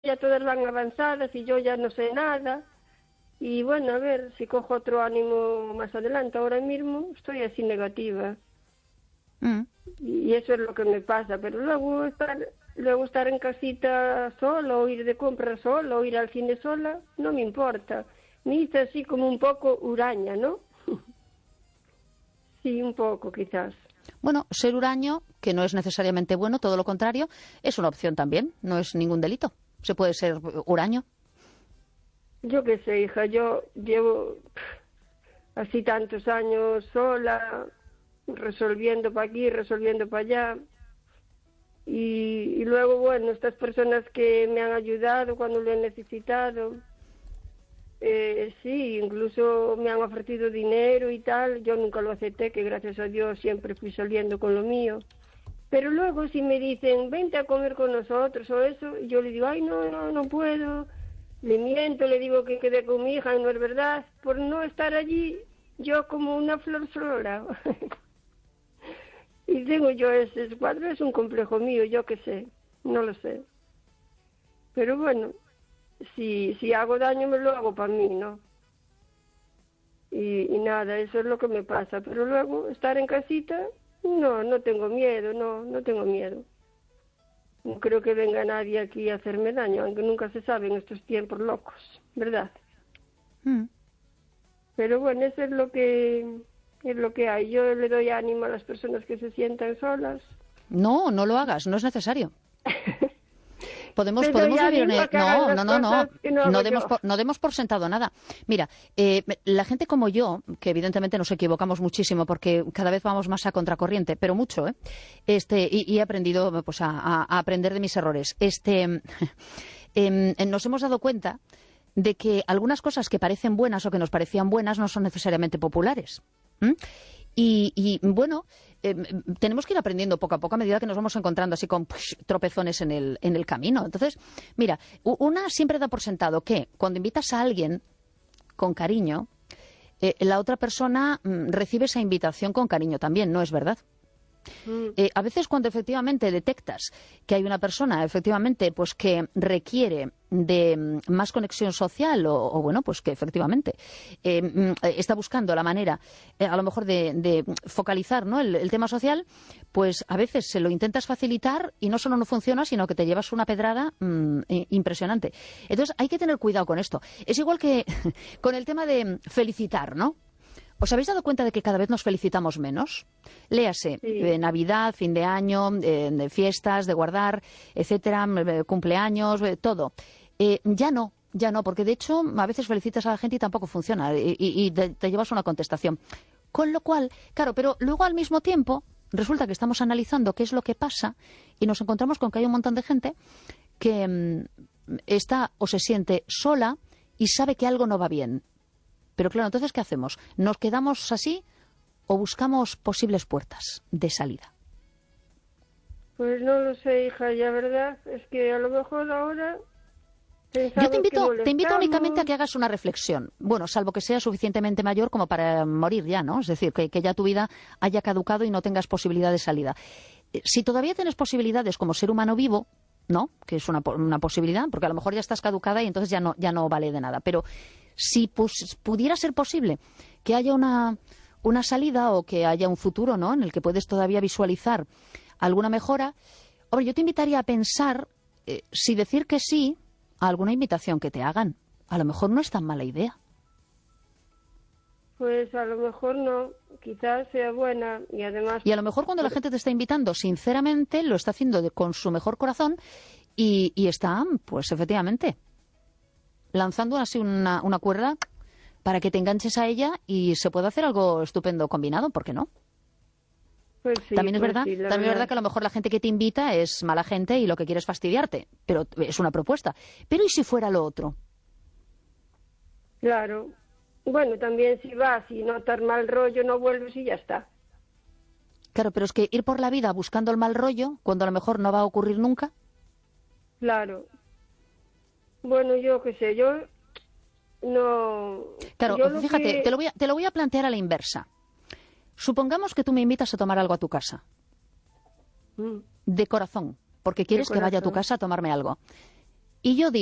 ya todas van avanzadas y yo ya no sé nada. Y bueno, a ver si cojo otro ánimo más adelante. Ahora mismo estoy así negativa. Mm. Y eso es lo que me pasa. Pero luego estar en casita solo, o ir de compras solo, o ir al cine sola, no me importa. Me hice así como un poco huraña, ¿no? Sí, un poco quizás. Bueno, ser huraño, que no es necesariamente bueno, todo lo contrario, es una opción también, no es ningún delito. Se puede ser huraño. Yo qué sé, hija, yo llevo así tantos años sola, resolviendo para aquí, resolviendo para allá. Y luego, bueno, estas personas que me han ayudado cuando lo he necesitado, sí, incluso me han ofrecido dinero y tal. Yo nunca lo acepté, que gracias a Dios siempre fui saliendo con lo mío. Pero luego si me dicen, vente a comer con nosotros o eso, yo le digo, ay, no puedo. Le miento, le digo que quedé con mi hija y no es verdad. Por no estar allí, yo como una flor flora. Y tengo yo ese cuadro, es un complejo mío, yo qué sé, no lo sé. Pero bueno, si hago daño me lo hago para mí, ¿no? Y nada, eso es lo que me pasa. Pero luego, estar en casita, no tengo miedo, no tengo miedo. No creo que venga nadie aquí a hacerme daño, aunque nunca se sabe en estos tiempos locos, ¿verdad? Mm. Pero bueno, eso es lo que hay. Yo le doy ánimo a las personas que se sientan solas. No, no lo hagas, no es necesario. Podemos Les doy vivir ánimo a que hagan las cosas que no hago yo. no demos por sentado nada. Mira, la gente como yo, que evidentemente nos equivocamos muchísimo porque cada vez vamos más a contracorriente, pero mucho, y he aprendido pues, a aprender de mis errores. Nos hemos dado cuenta de que algunas cosas que parecen buenas o que nos parecían buenas no son necesariamente populares. ¿Mm? Y bueno, tenemos que ir aprendiendo poco a poco a medida que nos vamos encontrando así con tropezones en el camino. Entonces, mira, una siempre da por sentado que cuando invitas a alguien con cariño, la otra persona recibe esa invitación con cariño también, ¿no es verdad? A veces cuando efectivamente detectas que hay una persona efectivamente pues que requiere de más conexión social o bueno pues que efectivamente está buscando la manera a lo mejor de focalizar, ¿no? el tema social, pues a veces se lo intentas facilitar y no solo no funciona sino que te llevas una pedrada impresionante. Entonces hay que tener cuidado con esto. Es igual que con el tema de felicitar, ¿no? ¿Os habéis dado cuenta de que cada vez nos felicitamos menos? Léase, Sí. Navidad, fin de año, de fiestas, de guardar, etcétera, cumpleaños, todo. Ya no, porque de hecho a veces felicitas a la gente y tampoco funciona y te llevas una contestación. Con lo cual, claro, pero luego al mismo tiempo resulta que estamos analizando qué es lo que pasa y nos encontramos con que hay un montón de gente que está o se siente sola y sabe que algo no va bien. Pero claro, entonces, ¿qué hacemos? ¿Nos quedamos así o buscamos posibles puertas de salida? Pues no lo sé, hija, ya verdad, es que a lo mejor ahora Yo te pensamos que invito únicamente a molestamos. que hagas una reflexión. Bueno, salvo que seas suficientemente mayor como para morir ya, ¿no? Es decir, que ya tu vida haya caducado y no tengas posibilidad de salida. Si todavía tienes posibilidades como ser humano vivo, ¿no? Que es una posibilidad, porque a lo mejor ya estás caducada y entonces ya no vale de nada. Pero si pudiera ser posible que haya una salida o que haya un futuro, ¿no? En el que puedes todavía visualizar alguna mejora, hombre, yo te invitaría a pensar si decir que sí a alguna invitación que te hagan. A lo mejor no es tan mala idea. Pues a lo mejor no, quizás sea buena y además... Y a lo mejor cuando la gente te está invitando, sinceramente, lo está haciendo con su mejor corazón y está, pues efectivamente, lanzando así una cuerda para que te enganches a ella y se pueda hacer algo estupendo combinado, ¿por qué no? Pues sí, También es pues verdad, sí, la también es verdad. verdad que a lo mejor la gente que te invita es mala gente y lo que quiere es fastidiarte, pero es una propuesta. Pero ¿y si fuera lo otro? Claro. Bueno, también si vas y notas mal rollo, no vuelves y ya está. Claro, pero es que ir por la vida buscando el mal rollo, cuando a lo mejor no va a ocurrir nunca. Claro. Bueno, yo qué sé, yo no... Claro, Yo lo fíjate, que... te lo voy a plantear a la inversa. Supongamos que tú me invitas a tomar algo a tu casa, Mm, de corazón, porque de quieres que vaya a tu corazón. casa a tomarme algo. Y yo digo,